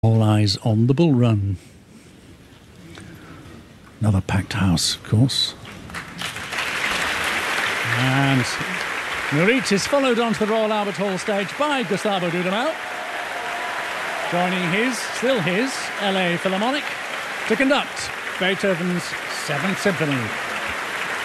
All eyes on the bull run. Another packed house, of course. And Nurit is followed onto the Royal Albert Hall stage by Gustavo Dudamel, joining still his LA Philharmonic to conduct Beethoven's Seventh Symphony.